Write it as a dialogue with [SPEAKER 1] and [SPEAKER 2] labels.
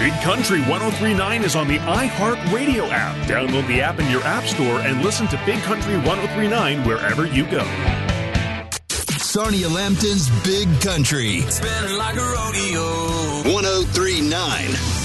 [SPEAKER 1] Big Country 1039 is on the iHeartRadio app. Download the app in your app store and listen to Big Country 1039 wherever you go.
[SPEAKER 2] Sarnia Lambton's Big Country.
[SPEAKER 3] Spinning like a rodeo.
[SPEAKER 2] 1039.